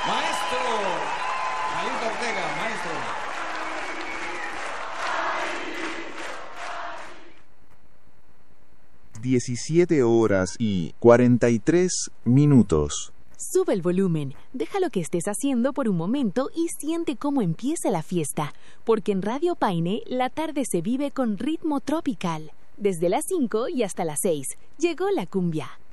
Maestro Jalito Ortega, maestro. 17:43. Sube el volumen, deja lo que estés haciendo por un momento y siente cómo empieza la fiesta, porque en Radio Paine la tarde se vive con ritmo tropical. Desde las 5 y hasta las 6 llegó la cumbia.